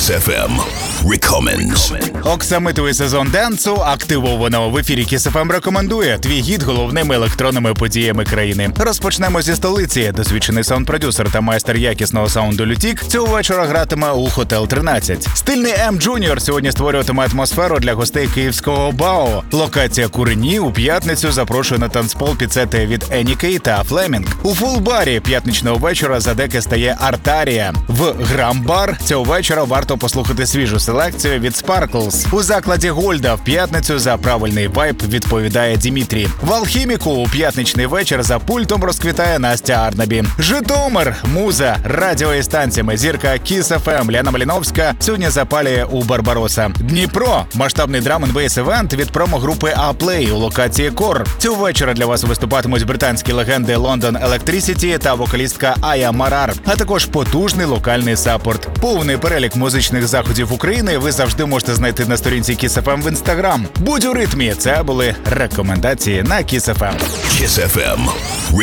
Kiss FM Recommends. Оксамитовий сезон денсу активовано. В ефірі Kiss FM рекомендує твій гід головними електронними подіями країни. Розпочнемо зі столиці. Досвідчений саунд-продюсер та майстер якісного саунду Лютік цього вечора гратиме у Hotel 13. Стильний М Джуніор сьогодні створюватиме атмосферу для гостей київського БАО. Локація Курені у п'ятницю запрошує на танцпол під сети від Енікей та Флемінг. У фулбарі п'ятничного вечора за деки стає Артарія. В Грамбар цього вечора варто послухати свіжу селекцію від Sparkles. У закладі Гольда в п'ятницю за правильний вайб відповідає Дімітрі. В Алхіміку у п'ятничний вечір за пультом розквітає Настя Арнабі. Житомир, муза, радіо і станціями зірка Kiss FM Ляна Маліновська сьогодні запалює у Барбароса. Дніпро, масштабний драм-н-бейс-івент від промо-групи A-Play у локації Кор. Цього вечора для вас виступатимуть британські легенди London Electricity та вокалістка Ая Марар, а також потужний локальний саппорт. Повний перелік музичних заходів України ви завжди можете знайти на сторінці Kiss FM в Instagram. Будь у ритмі. Це були рекомендації на Kiss FM. Kiss FM